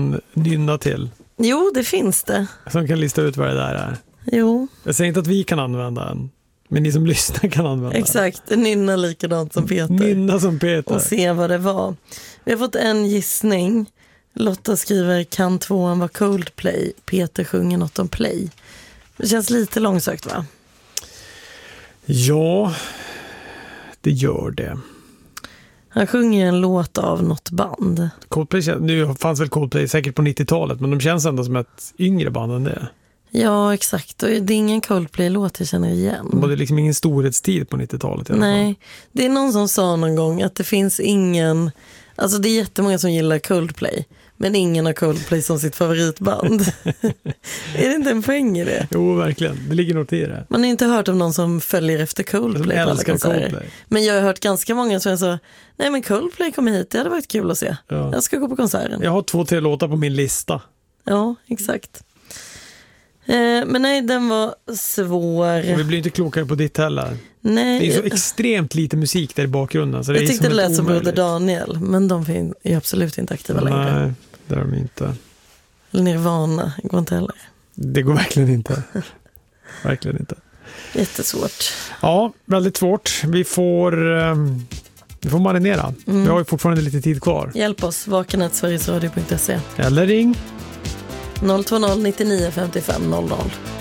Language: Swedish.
kan nynna till? Jo, det finns det. Som kan lista ut vad det där är? Jo. Jag säger inte att vi kan använda den, men ni som lyssnar kan använda den. Exakt, nynna likadant som Peter. Nynna som Peter. Och se vad det var. Vi har fått en gissning. Lotta skriver, kan tvåan vara Coldplay? Peter sjunger något om play. Det känns lite långsökt, va? Ja, det gör det. Han sjunger en låt av något band. Coldplay, nu fanns väl Coldplay säkert på 90-talet, men de känns ändå som ett yngre band än det. Ja, exakt. Och det är ingen Coldplay-låt jag känner igen. De hade liksom ingen storhetstid på 90-talet i alla fall. Nej, det är någon som sa någon gång att det finns ingen... Alltså det är jättemånga som gillar Coldplay, men ingen har Coldplay som sitt favoritband. Är det inte en poäng i det? Jo, verkligen. Det ligger något i det. Man har inte hört om någon som följer efter Coldplay på alla konserter. Coldplay. Men jag har hört ganska många som sa, nej men Coldplay kommer hit, det hade varit kul att se. Ja. Jag ska gå på konserten. Jag har 2-3 låtar på min lista. Ja, exakt. Men nej, den var svår. Och vi blir inte klokare på ditt heller. Nej. Det är så extremt lite musik där i bakgrunden. Så det jag är tyckte det lät som omöjligt. Broder Daniel, men de är absolut inte aktiva längre. Nej, det är de inte. Eller Nirvana, går inte heller. Det går verkligen inte. Verkligen inte. Jättesvårt. Ja, väldigt svårt. Vi får marinera. Vi har ju fortfarande lite tid kvar. Hjälp oss, vaken@sverigesradio.se. Eller ring 020 99 55 00.